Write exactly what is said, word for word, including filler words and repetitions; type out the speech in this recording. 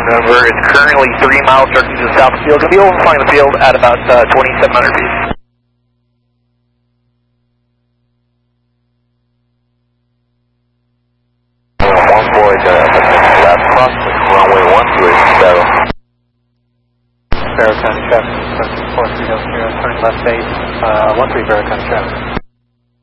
November is currently three miles directly to the south of the field. Going to be overflying the field at about uh, twenty-seven hundred feet. One boy, uh, last cross, runway one two eight seven. Veracon traffic, four three zero, turn left eight, uh, one three Veracon traffic.